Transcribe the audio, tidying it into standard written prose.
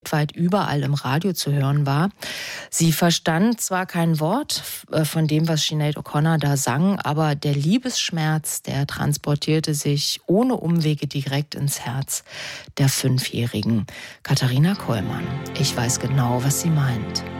weltweit überall im Radio zu hören war. Sie verstand zwar kein Wort von dem, was Sinead O'Connor da sang, aber der Liebesschmerz, der transportierte sich ohne Umwege direkt ins Herz der 5-Jährigen. Katharina Kollmann, ich weiß genau, was sie meint.